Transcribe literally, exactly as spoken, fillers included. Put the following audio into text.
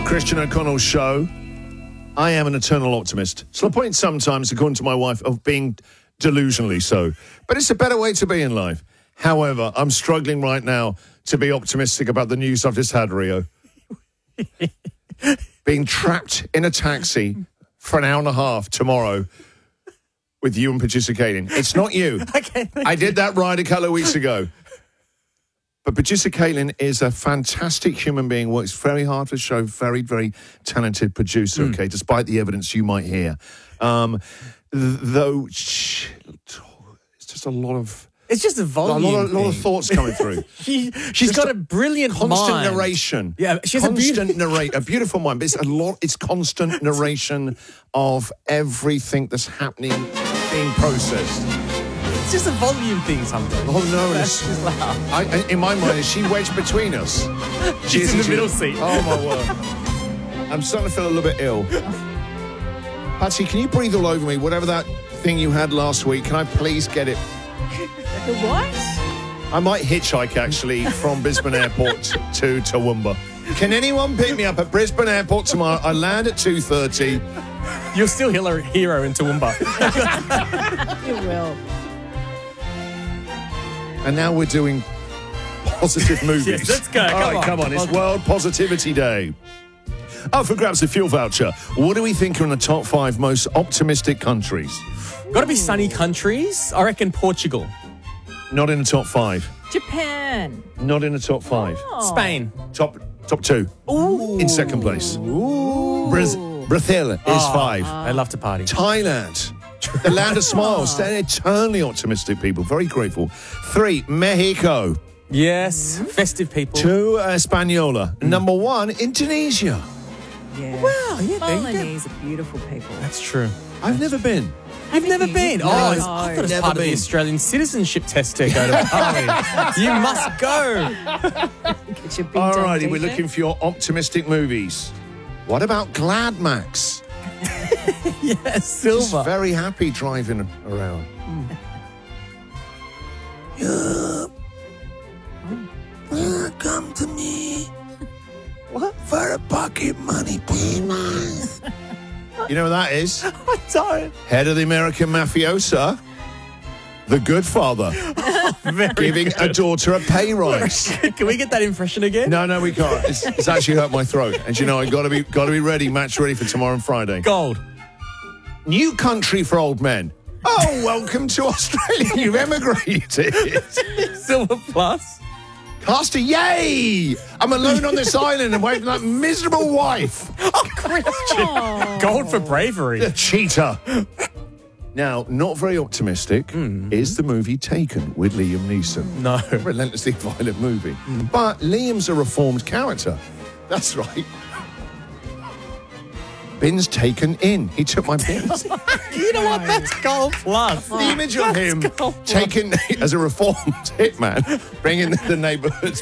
Christian O'Connell show. I am an eternal optimist. To the point sometimes, according to my wife, of being delusionally so. But it's a better way to be in life. However, I'm struggling right now to be optimistic about the news I've just had, Rio. Being trapped in a taxi for an hour and a half tomorrow with you and producer Kaylin. It's not you. Okay, I did that ride a couple of weeks ago. But producer Kaylin is a fantastic human being, works very hard for the show, very, very talented producer, mm. okay, despite the evidence you might hear. Um, th- though, she, it's just a lot of... It's just a volume. A lot of, lot of thoughts coming through. she, she's just got a, a brilliant constant mind. narration. Yeah, she has constant a beautiful narrate, a beautiful mind. But it's a lot. It's constant narration of everything that's happening, being processed. It's just a volume thing sometimes. Oh no! It's, I, in my mind, is she wedged between us? She's in the middle seat. Oh my word! I'm starting to feel a little bit ill. Patsy, can you breathe all over me? Whatever that thing you had last week, can I please get it? The what? I might hitchhike, actually, from Brisbane Airport to Toowoomba. Can anyone pick me up at Brisbane Airport tomorrow? I land at two thirty. You're still a hero in Toowoomba. You will. And now we're doing positive movies. Yes, let's go. All Come right, on. come on. It's World Positivity Day. Oh, for grabs a fuel voucher. What do we think are in the top five most optimistic countries? Got to be sunny countries. I reckon Portugal. Not in the top five. Japan. Not in the top five. Oh. Spain. Top top two. Ooh. In second place. Ooh. Braz- Brazil is Oh, five. I love to party. Thailand. The land of smiles. They're eternally optimistic people. Very grateful. Three, Mexico. Yes. Festive people. Two, Hispaniola. Mm. Number one, Indonesia. Yeah. Wow, yeah, there you go. Balinese are beautiful people. That's true. I've never been. You've never you? been? No. Oh, it's, No. I thought it was Never part of been. the Australian citizenship test to go to Bali. You must go. Get your big All dog righty, we're t-shirt. looking for your optimistic movies. What about Glad Max? Yes, Just silver. very happy driving around. Mm. Yeah. Come to me. What? For a pocket money, please. You know what that is? I don't. Head of the American mafiosa, the good father, Very giving good. a daughter a pay rise. Can we get that impression again? No, no, we can't. It's, it's actually hurt my throat. And you know, I got to be got to be ready, match ready for tomorrow and Friday. Gold. New country for old men. Oh, welcome to Australia. You've emigrated. Silver plus. Caster, yay! I'm alone on this island and waiting for that miserable wife. Oh, Christian. Gold for bravery. The cheater. Now, not very optimistic Mm. is the movie Taken with Liam Neeson. No. Relentlessly violent movie. But Liam's a reformed character. That's right. Bins taken in. He took my bins. You know what? That's gold plus. The image of him That's gold plus. taken as a reformed hitman, bringing the neighbourhood's